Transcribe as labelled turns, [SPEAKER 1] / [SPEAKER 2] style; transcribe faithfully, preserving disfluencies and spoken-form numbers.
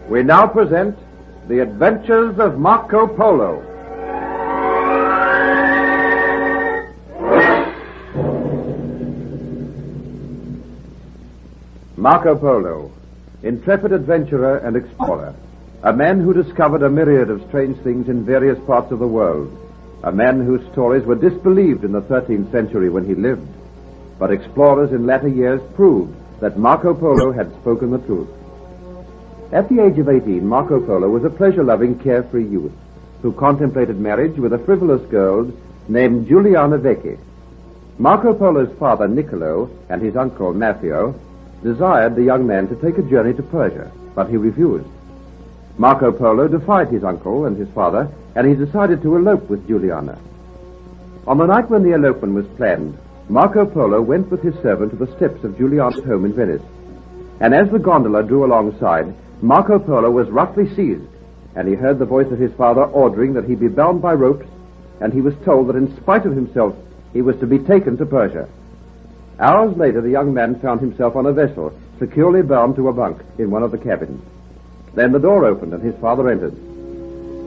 [SPEAKER 1] We now present The Adventures of Marco Polo. Marco Polo, intrepid adventurer and explorer, a man who discovered a myriad of strange things in various parts of the world, a man whose stories were disbelieved in the thirteenth century when he lived, but explorers in latter years proved that Marco Polo had spoken the truth. At the age of eighteen, Marco Polo was a pleasure-loving, carefree youth who contemplated marriage with a frivolous girl named Giuliana Vecchi. Marco Polo's father, Niccolo, and his uncle, Maffeo, desired the young man to take a journey to Persia, but he refused. Marco Polo defied his uncle and his father, and he decided to elope with Giuliana. On the night when the elopement was planned, Marco Polo went with his servant to the steps of Giuliana's home in Venice. And as the gondola drew alongside, Marco Polo was roughly seized, and he heard the voice of his father ordering that he be bound by ropes, and he was told that in spite of himself, he was to be taken to Persia. Hours later, the young man found himself on a vessel, securely bound to a bunk in one of the cabins. Then the door opened, and his father entered.